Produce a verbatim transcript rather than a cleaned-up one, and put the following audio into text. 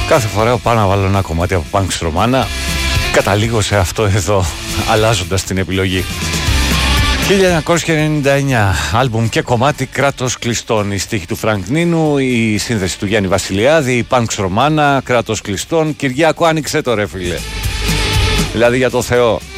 Κάθε φορά πάω να βάλω ένα κομμάτι από Punks Romana, καταλήγω σε αυτό εδώ, αλλάζοντας την επιλογή. χίλια εννιακόσια ενενήντα εννιά, άλμπουμ και κομμάτι Κράτος Κλειστών. Η στίχη του Φρανκ Νίνου, η σύνθεση του Γιάννη Βασιλιάδη, η Punks Romana, Κράτος Κλειστών. Κυριάκο, άνοιξε το ρε φίλε. Δηλαδή για το Θεό.